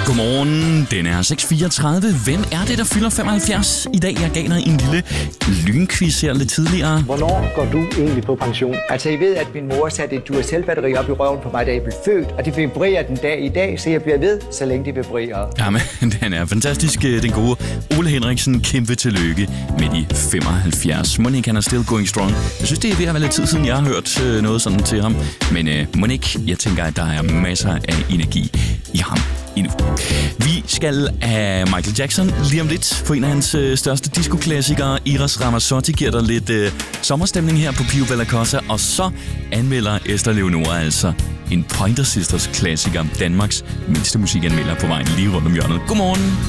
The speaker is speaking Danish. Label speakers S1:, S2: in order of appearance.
S1: Godmorgen, den er 6.34. Hvem er det, der fylder 75 i dag? Jeg gav dig en lille lynquiz her lidt tidligere.
S2: Hvornår går du egentlig på pension?
S3: Altså, I ved, at min mor satte et Duracell-batteri op i røven på mig, da jeg blev født, og det vibrerer den dag i dag, så jeg bliver ved, så længe det vibrerer.
S1: Jamen, den er fantastisk, den gode Ole Henriksen. Kæmpe tillykke med de 75. Monique, han er still going strong. Jeg synes, det er ved at være lidt tid siden, jeg har hørt noget sådan til ham. Men Monique, jeg tænker, at der er masser af energi i ham endnu. Vi skal have Michael Jackson lige om lidt på en af hans største disco-klassikere. Eros Ramazzotti giver dig lidt sommerstemning her på Pio Bella Cosa, og så anmelder Esther Leonora altså en Pointer Sisters klassiker, Danmarks mindste musikanmelder på vejen lige rundt om hjørnet. Godmorgen!